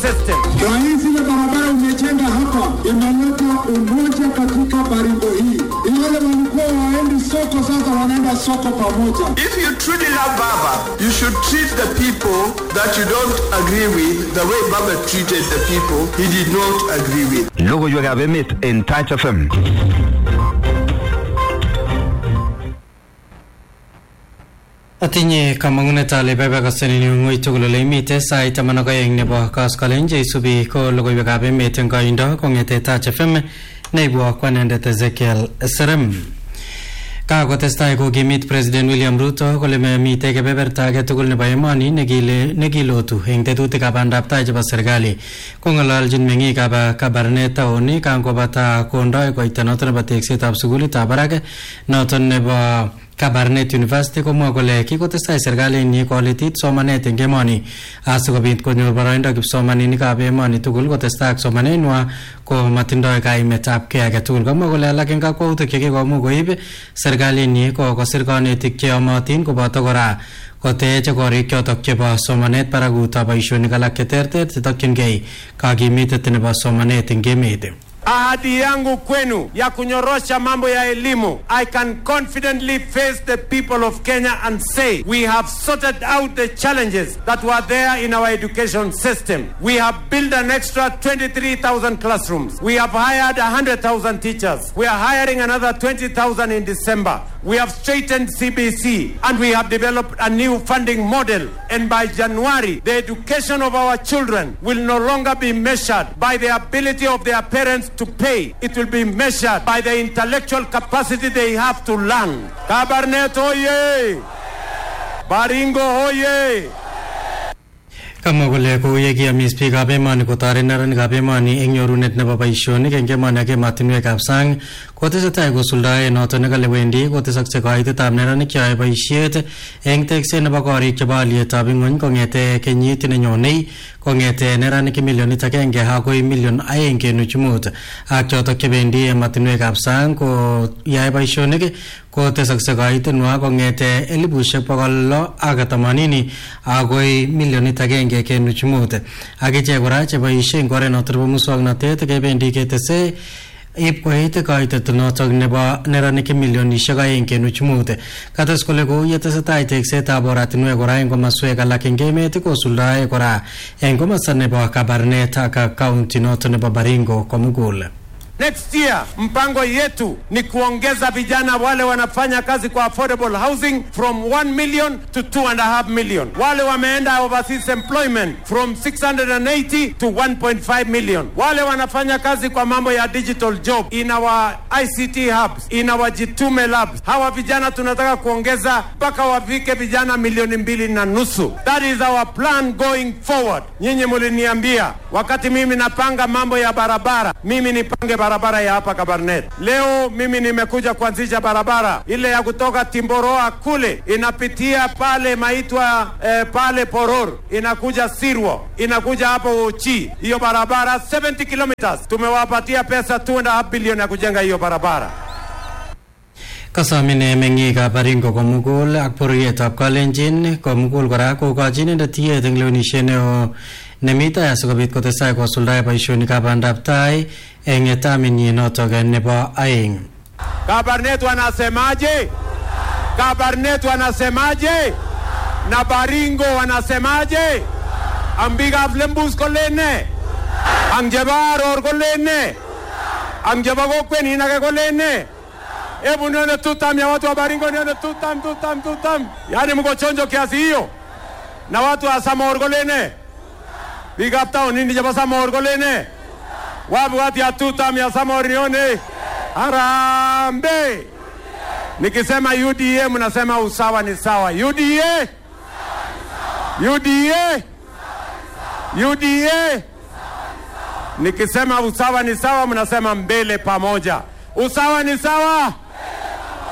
system. Rais ile barabara umejenga hapa inaleta umoja katika Baringo hii. Wale walikuwa waendi soko sasa wanaenda soko pamoja. If you truly love Baba, you should treat the people that you don't agree with the way Baba treated the people he did not agree with. Logo Yuagabemit in Touch FM. Atinye kamangunet ale bebekaseni ngoi tugul ole imite sait 12 nebo koskoleny cheisubi ko logoiwekab emet eng koindo kong'ete Touch FM neibu kwanendet Ezekiel Serem. Kakotestai kokimit President William Ruto kole mitei kebeberta age tugul nebo emoni nekilotu eng tetutikab bandaptai chebo serikali. Kong'ololjin meng'ikab Kabarnet Town kangobata kondoi koito noto nebo teksetab sukulitab barak noton nebo Kabarnet University komwa kole kikotestai serikalinyi kolitit somanet eng emoni asikobit konyor boroindo kipsomaninikab emoni tugul kotestai ak somanenwa ko matindoi kaimetab kei age tugul. Komwa kole alak eng kakwautik chekikomuch koib serikalinyi ko kosir kanetik cheyomotin koboto kora kotech korik chotok chebo somanet barakutab boisionik alak cheterter chetokyingei kakimitet nebo somanet eng emet. Ahadi yangu kwenu ya kunyorosha mambo ya elimu. I can confidently face the people of Kenya and say we have sorted out the challenges that were there in our education system. We have built an extra 23,000 classrooms. We have hired 100,000 teachers. We are hiring another 20,000 in December. We have straightened CBC and we have developed a new funding model. And by January, the education of our children will no longer be measured by the ability of their parents to pay. It will be measured by the intellectual capacity they have to learn. Kabarnet hoye! Baringo hoye! Kamwa kole kouye kiamis biikab emoni kotoret neranikab emoni eng nyorunet nebo boisionik eng emoni ak ematinwekab sang kotesetai kosuldae noto nekalewendi kotesakse kaitetab neranik cheyoe boisiet eng tekset nebo korik chebo alyetab ing'ony kong'ete kenyit nenyonei kong'ete neranik milionit 1 akoi milion 2.5 ak chotok chebendi ematinwekab sang ko yae boisionik kotesakse kaitenwa kong'ete 680,000 akoi milionit 1.5 ak ichek kora cheboisie eng oret noto nebo muswoknotet kebendi ketese ip koit kaitet notok nebo neranik milionishek 2.5. Kates kole kou yetesetai teksetab oratinwek kora eng komaswek alak eng emet kosuldae kora eng komasta nebo Kabarnet ak kaunti noto nebo Baringo komugul. Next year, mpango yetu ni kuongeza vijana wale wanafanya kazi kwa affordable housing from 1 million to 2.5 million. Wale wameenda overseas employment from 680 to 1.5 million. Wale wanafanya kazi kwa mambo ya digital job in our ICT hubs, in our Jitume labs. Hawa vijana tunataka kuongeza mpaka wafike vijana 2.5 million. That is our plan going forward. Nyinyi muliniambia wakati mimi napanga mambo ya barabara, mimi nipange barabara ya hapa Kabarnet. Leo mimi nimekuja kuanzisha barabara ile ya kutoka Timboroa kule inapitia pale maitwa pale Poror, inakuja Sirwo, inakuja hapo Uchi. Hiyo barabara 70 kilometers. Tumewapatia pesa 2.5 billion ya kujenga hiyo barabara. Kasamine meng'ikab Baringo komugul ak bororyetab Kalenjin komugul kora kokochin inendet eng lewenisiet neo nemita asikobit kotestai kosuldae boisionikab bandaptai eng etaminyi notok nebo aeng. Kabarnet wanasemaje? Kabarnet wanasemaje? Na Baringo wanasemaje? Ambiga Flembus kolene. Angjebaror kolene. Angjebako kweni nake kolene. Ebu nione tutam ya watu wa Baringo, nione tutam. Yani mko chonjo kiasi hiyo. Na watu wa Samor kolene. Big up town nini jaba Samor kolene. Wapi watu ya tutam ya Samor nione. Harambe. Nikisema UDA mnasema usawa ni sawa. UDA. Nikisema usawa ni sawa mnasema mbele pamoja. Usawa ni sawa.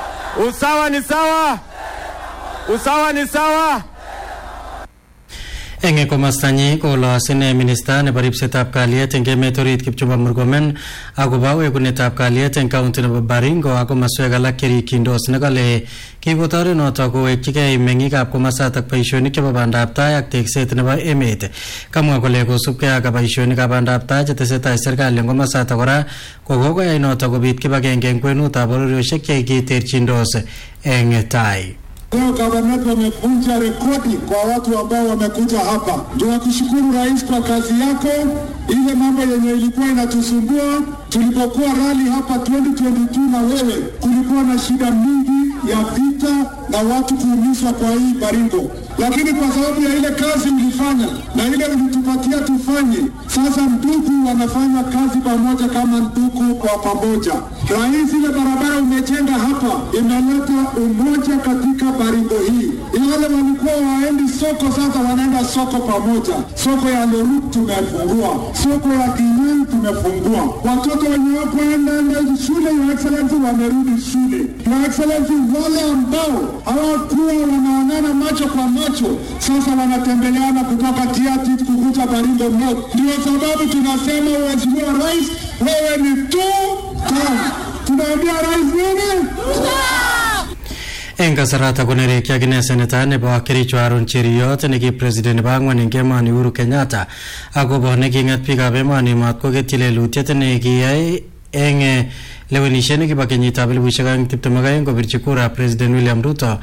Usawa ni sawa. Enge komastanyi ko sine minister nebo ripsetab kalyet eng emet orit Kipchumba Murkomen akobo wekunetab kalyet eng county nebo Baringo ako maswek alak cherikyindos nekale kikotoret notok kowekchigei meng'ikab komasatak boisionik chebo bandab tai ak tekset nebo emet. Kamwa kole kosubkei ak boisionikab bandab tai chetesetai serikali eng komasatak kora kokoyai notok kobit kibagenge eng kwenutab bororiosiek chekiterchindos eng tai. Leo gavana wamevunja rekodi kwa watu ambao wamekuja hapa. Tunakushukuru rais kwa kazi yako. Ile mambo yenye ilikuwa inatusumbua tulipokuwa rally hapa 2022 na wewe, kulikuwa na shida mingi ya vita na watu kuumizwa kwa hii Baringo. Lakini kwa sababu ya ile kazi ulifanya na ile ulitupatia tufanye, sasa ndugu wanafanya kazi pamoja kama ndugu kwa pamoja. Rais, ile barabara umejenga hapa inaleta umoja katika Baringo hii. Wale walikuwa waendi soko sasa wanaenda soko pamoja. Soko ya Loruk tumefungua, soko ya Kinyani tumefungua. Watoto wenye wapoenda shule ya Excellency wamerudi shule. Ya Excellency wale ambao hawakuwa wanaonana macho kwa macho sasa wanatembeleana kutoka Tiatit kukuja Baringo North. Ndio sababu tunasema Mheshimiwa Rais, wewe ni tu tunaambia rais nini? Eng kasarata konereki akine seneta nebo Kericho Aaron Cheriot neki president nebo angwan eng emoni Uhuru Kenyatta akobo neking'et biikab emoni matkoketyi lelutiet nekiyai eng lewenisiet nekibo kenyitab 2022 kobirchi kura President William Ruto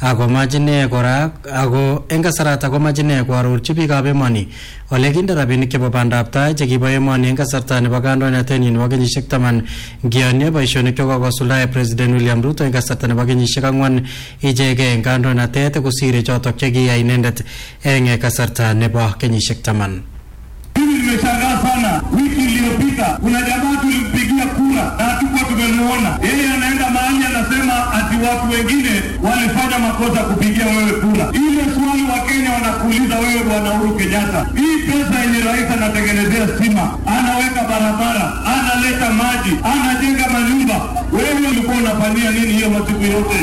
ako eng kasarata komach ine koarorchi biikab emoni ole kinde rabinik chebo bandab tai chekibo emoni eng kasarta nebo kandoinatenyin nebo kenyisiek 10 ngiyonye boisionik chekokosuldae President William Ruto eng kasarta nebo kenyisiek 4 ichegei eng kandoinatet kosire chotok chekiyai inendet eng kasarta nebo kenyisiek 10. Nimeshangaa sana wiki iliyopita kuna jamaa tulimpigia kura na hatukuwa tumemuona. Yeye anaenda mahali anasema ati watu wengine walifanya makosa kupigia wewe kura. Ile swali wa Kenya wanakuuliza wewe Bwana Uhuru Kenyatta, hii pesa yenye rais anatengenezea stima, anaweka barabara, analeta maji, anajenga manyumba, wewe ulikuwa unafanyia nini hiyo masiku yote?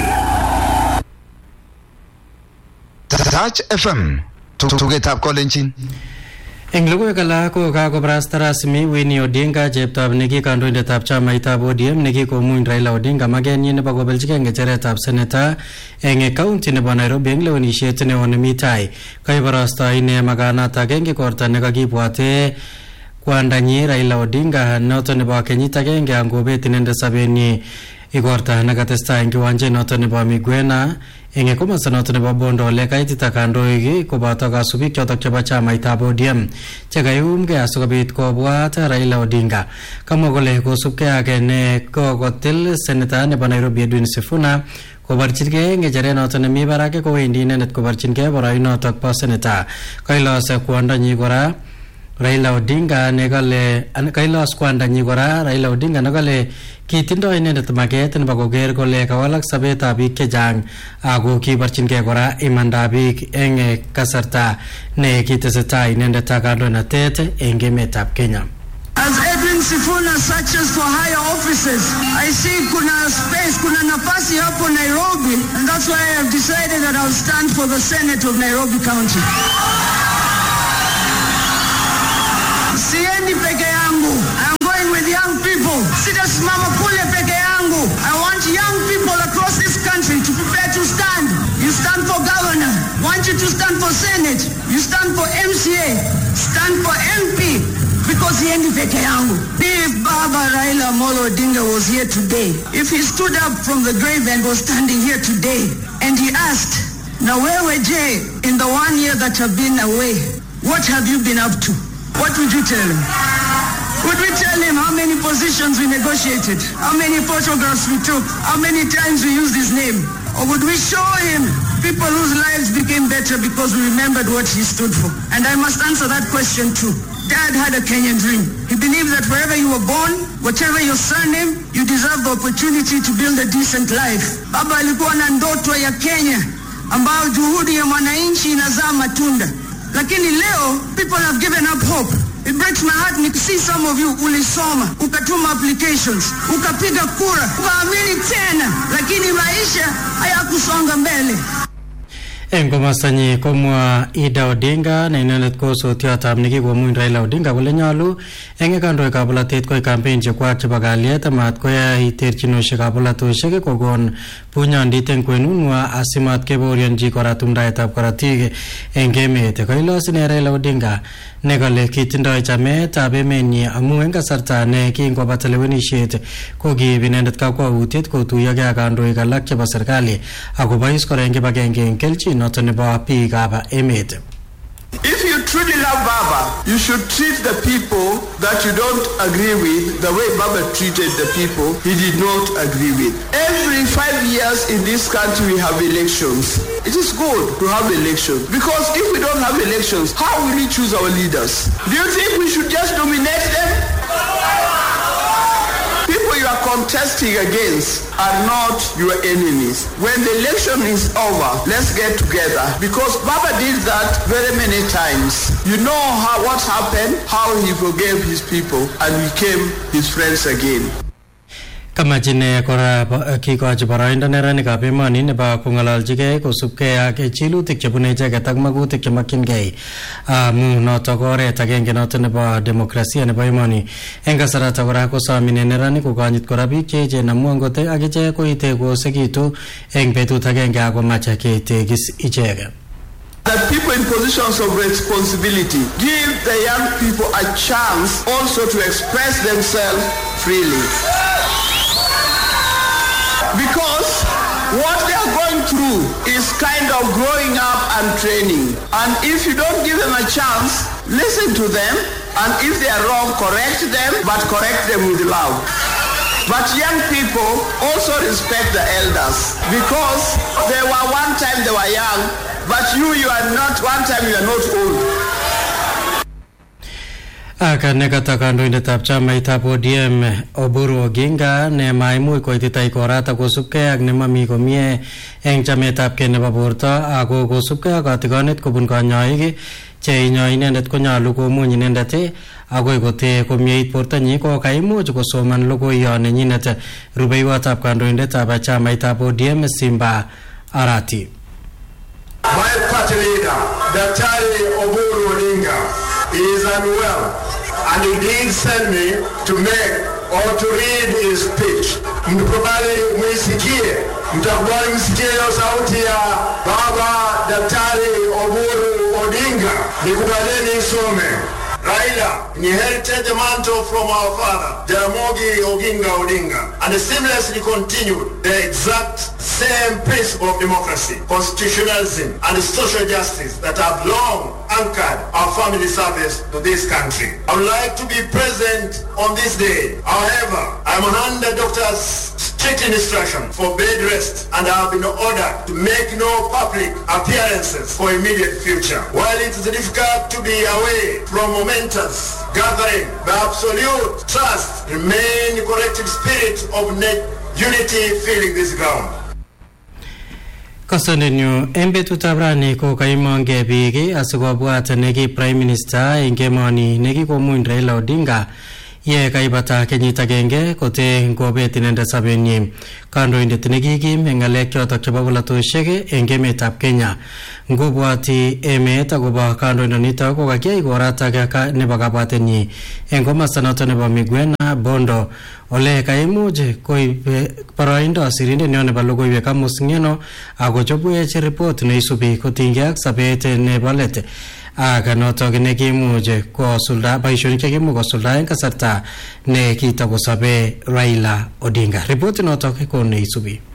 Touch FM tugetab kolenjin. Eng logoiwek alak ko kakobarasta rasmi Winnie Odinga cheptab neki kandoindetab chamaitab ODM nekikomuny Raila Odinga magenyi nebo kobeljigei ng'echeretab seneta eng county nebo Nairobi eng lewenisiet neo nemi tai. Kaibarasta ine makanatak eng ikorta nekakibwate kwandanyi Raila Odinga noto nebo kenyit agenge angobet inendet sobenyi. Igorta nakatestai eng kiwanjet noto nebo Migwena eng komosta noto nebo Bondo ole kaitita kandoik koboto kasubik chotok chebo chamaitab ODM chekaiumgei asikobit kobwat Raila Odinga. Kamwa kole kosubkei ak ne kokotil seneta nebo Nairobi Edwin Sifuna kobarchingei ng'echeret noto nemi barak kowendi inendet kobarchingei boroinotok bo seneta. Kailos kwondonyi kora Raila Odinga kailos kwandanyi kora Raila Odinga nekale kitindoi inendet maket nebo koker kole kawalak sobetab biik chechang ako kibarchingei kora imandab biik eng kasarta ne kitesetai inendet ak kandoinatet eng emetab Kenya. As Edwin Sifuna searches for higher offices, I see kuna space, kuna nafasi hapo Nairobi, and that's why I have decided that I'll stand for the Senate of Nairobi County. Siendi peke yangu. I'm going with young people. Sitasimama kule peke yangu. I want young people across this country to prepare to stand. You stand for governor. Want you to stand for Senate. You stand for MCA. Stand for MP. Because siendi peke yangu. If Baba Raila Amolo Odinga was here today, if he stood up from the grave and was standing here today, and he asked, "Na wewe je, in the 1 year that you've been away, what have you been up to?" What would you tell him? Would we tell him how many positions we negotiated? How many photographs we took? How many times we used his name? Or would we show him people whose lives became better because we remembered what he stood for? And I must answer that question too. Dad had a Kenyan dream. He believed that wherever you were born, whatever your surname, you deserve the opportunity to build a decent life. Baba alikuwa na ndoto ya Kenya ambao juhudi ya mwananchi inazaa matunda. Lakini leo, people have given up hope. It breaks my heart to see some of you ulisoma, ukatuma applications, ukapiga kura, ukaamini tena, lakini maisha hayakusonga mbele. En komastanyi komwa Ida Odinga ne inendet ko sotiotab nekikomuny Raila Odinga kole nyolu eng kandoikab bolatet koik campaign chekwak chebo kalyet amat koyai terchinoshekab bolatosiek kokon bunyondit eng kwenunwa asimat keborionji kora tumdaetab korotik eng emet. Koilos ine Raila Odinga ne kole kitindoi chametab emenyi amu eng kasarta ne kingobata lewenisiet ko kiib inendet kakwautiet kotuyogei ak kandoik alak chebo serikali akobois kora eng kibagenge eng kelchin noto nebo biikab emet. If you truly love Baba, you should treat the people that you don't agree with the way Baba treated the people he did not agree with. Every 5 years in this country we have elections. It is good to have elections because if we don't have elections, how will we choose our leaders? Do you think we should just nominate them? People you are contesting against are not your enemies. When the election is over, let's get together because Baba did that very many times. You know what happened, how he forgave his people and became his friends again. Kamachine kora kikochi boroindo neranikab emoni nebo kong'ololjigei kosubkei ak chilutik chebune icheket ak magutik chemakyingei amu notok oret agenge noto nebo demokrasia nebo emoni. Eng kasarata kora kosomine neranik kokonyit kora biik che echen amu angot akichek koite kosekitu eng betut agenge akomache ketegis icheket. That people in positions of responsibility give the young people a chance also to express themselves freely. Because what they are going through is kind of growing up and training. And if you don't give them a chance, listen to them. And if they are wrong, correct them, but correct them with love. But young people also respect the elders because they were one time they were young, but you are not, one time you are not old. Akanekata kandoindetab chamaitab ODM Oburu Oginga ne maimuch koitita ikorata kosubkei ak nemami komie eng chametabkei nebo borto ako kosubkei ak katigonet kobun kanyoik che inyoi inendet konyolu komuny inendet akoi kote komieit bortonyi ko kaimuch kosoman logoiyot nenyinet rubeiwotab kandoindetab chamaitab ODM Simba Arati. My party leader, Daktari Oburu Odinga, is unwell and he did send me to make or to read his speech. Mtukubali mwisikie, mtakubali msikie sauti ya Baba Daktari Oburu Odinga. Nikubaleni isome. Raila inherited the mantle from our father, Jaramogi Oginga Odinga, and seamlessly continued the exact same principle of democracy, constitutionalism, and social justice that have long anchored our family service to this country. I would like to be present on this day. However, I am under doctor's strict instruction for bed rest and I have been ordered to make no public appearances for immediate future. While it is difficult to be away from momentous gathering, the absolute trust remain the collective spirit of unity filling this ground. Kasonenyu eng betutab rani ko kaimonge biik asikobwat neki Prime Minister eng emoni nekikomuny Raila Odinga ye kaibata kenyit agenge kote ngobet inendet sabenyi. Kandoindet nekikim eng ngalek chotok chebo bolatosiek eng emetab Kenya. Ngobwati emet akobo kandoindonito ko kakiyai koratak nebo kabwatenyi eng komasta noto nebo Migwena Bondo ole kaimuch koib boroindo sirindenyo nebo logoiwek Amos Ng'eno akochobwech report neisubi kotinygei ak sabet nebo let aga notok nekimuch kosulda boisionik chekimuch kosulda eng kasarta ne kitakosobe Raila Odinga. Report notok ko neisubi.